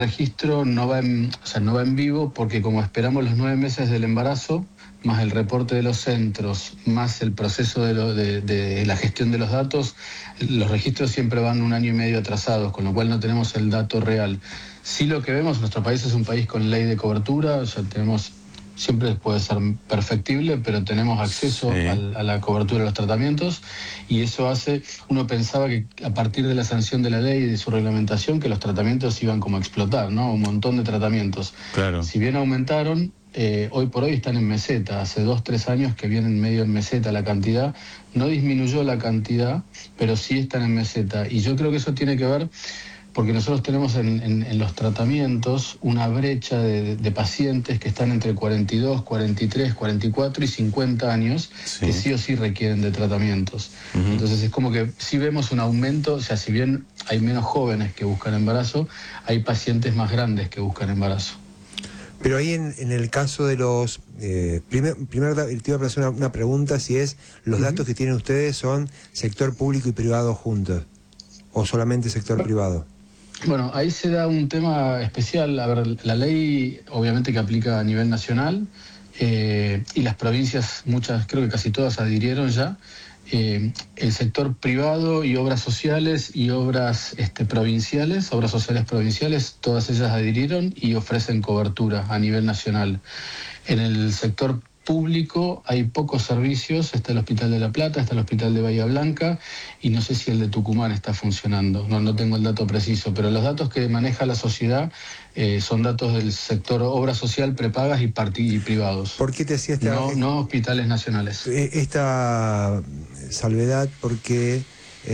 registro no va no va en vivo porque como esperamos los 9 meses del embarazo, más el reporte de los centros, más el proceso de la gestión de los datos, los registros siempre van 1 año y medio atrasados, con lo cual no tenemos el dato real. Sí, lo que vemos, nuestro país es un país con ley de cobertura, ya tenemos, siempre puede ser perfectible, pero tenemos acceso a la cobertura de los tratamientos, y eso hace, uno pensaba que a partir de la sanción de la ley y de su reglamentación, que los tratamientos iban como a explotar, ¿no? Un montón de tratamientos. Claro. Si bien aumentaron, hoy por hoy están en meseta. Hace 2, 3 años que vienen medio en meseta la cantidad. No disminuyó la cantidad, pero sí están en meseta. Y yo creo que eso tiene que ver porque nosotros tenemos en los tratamientos una brecha de pacientes que están entre 42, 43, 44 y 50 años, que sí o sí requieren de tratamientos. Entonces es como que sí vemos un aumento, o sea, si bien hay menos jóvenes que buscan embarazo, hay pacientes más grandes que buscan embarazo. Pero ahí en el caso de los... primero te iba a hacer una pregunta, si es, los datos que tienen ustedes son sector público y privado juntos, o solamente sector privado. Bueno, ahí se da un tema especial. A ver, la ley obviamente que aplica a nivel nacional, y las provincias, muchas, creo que casi todas adhirieron ya. El sector privado y obras sociales y obras provinciales, obras sociales provinciales, todas ellas adhirieron y ofrecen cobertura a nivel nacional. En el sector público hay pocos servicios, está el Hospital de La Plata, está el Hospital de Bahía Blanca, y no sé si el de Tucumán está funcionando, no tengo el dato preciso, pero los datos que maneja la sociedad son datos del sector obra social, prepagas y privados. ¿Por qué te hacía no hospitales nacionales? Esta salvedad porque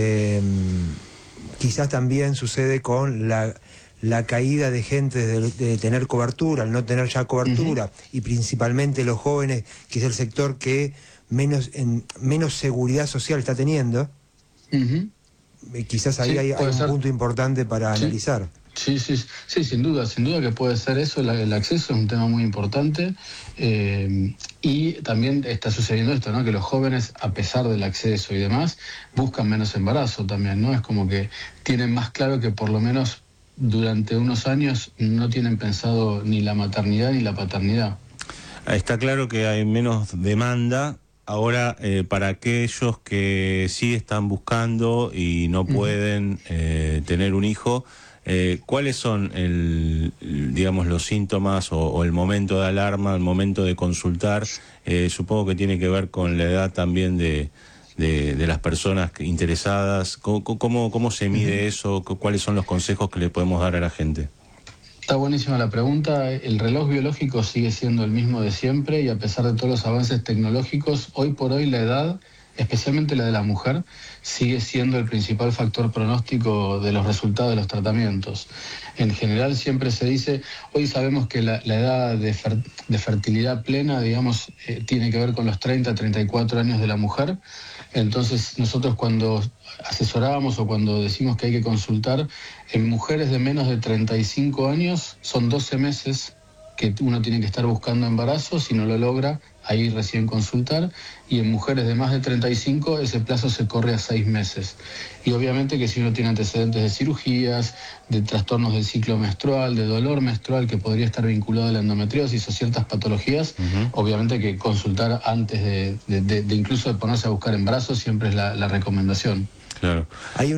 quizás también sucede con la caída de gente de tener cobertura, al no tener ya cobertura, y principalmente los jóvenes, que es el sector que menos seguridad social está teniendo. Quizás ahí hay un punto importante para analizar. Sí, sin duda que puede ser eso. El acceso es un tema muy importante, y también está sucediendo esto, ¿no? Que los jóvenes, a pesar del acceso y demás, buscan menos embarazo también, ¿no? Es como que tienen más claro que por lo menos durante unos años no tienen pensado ni la maternidad ni la paternidad. Está claro que hay menos demanda. Ahora, para aquellos que sí están buscando y no pueden tener un hijo, ¿cuáles son digamos, los síntomas o el momento de alarma, el momento de consultar? Supongo que tiene que ver con la edad también de las personas interesadas. ¿Cómo se mide eso? ¿Cuáles son los consejos que le podemos dar a la gente? Está buenísima la pregunta. El reloj biológico sigue siendo el mismo de siempre, y a pesar de todos los avances tecnológicos, hoy por hoy la edad, especialmente la de la mujer, sigue siendo el principal factor pronóstico de los resultados de los tratamientos. En general siempre se dice, hoy sabemos que la edad de fertilidad plena, digamos, tiene que ver con los 30, 34 años de la mujer. Entonces nosotros cuando asesorábamos o cuando decimos que hay que consultar, en mujeres de menos de 35 años son 12 meses que uno tiene que estar buscando embarazo. Si no lo logra, ahí recién consultar, y en mujeres de más de 35 ese plazo se corre a 6 meses. Y obviamente que si uno tiene antecedentes de cirugías, de trastornos del ciclo menstrual, de dolor menstrual que podría estar vinculado a la endometriosis o ciertas patologías, obviamente que consultar antes de incluso de ponerse a buscar embarazo siempre es la recomendación. Claro.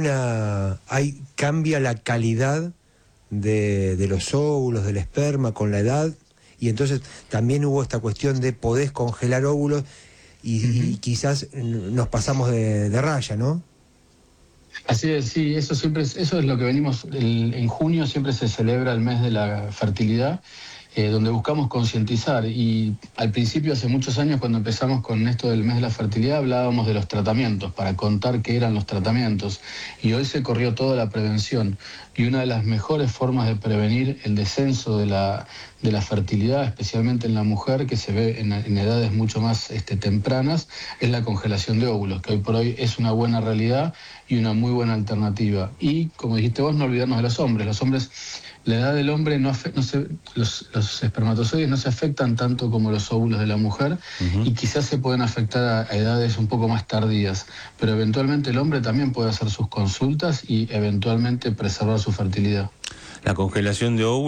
Cambia la calidad de los óvulos, del esperma con la edad, y entonces también hubo esta cuestión de podés congelar óvulos y quizás nos pasamos de raya, ¿no? Así es, sí, eso es lo que venimos, en junio siempre se celebra el mes de la fertilidad, donde buscamos concientizar, y al principio, hace muchos años, cuando empezamos con esto del mes de la fertilidad, hablábamos de los tratamientos, para contar qué eran los tratamientos, y hoy se corrió toda la prevención, y una de las mejores formas de prevenir el descenso de la fertilidad, especialmente en la mujer, que se ve en edades mucho más tempranas, es la congelación de óvulos, que hoy por hoy es una buena realidad y una muy buena alternativa. Y, como dijiste vos, no olvidarnos de los hombres. Los hombres, la edad del hombre los espermatozoides no se afectan tanto como los óvulos de la mujer, y quizás se pueden afectar a edades un poco más tardías, pero eventualmente el hombre también puede hacer sus consultas y eventualmente preservar su fertilidad. La congelación de óvulos